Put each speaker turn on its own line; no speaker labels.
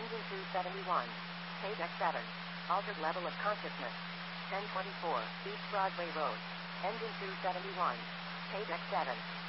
Engine 271. Page X7. Altered level of consciousness. 1024. East Broadway Road. Engine 271. Page X7.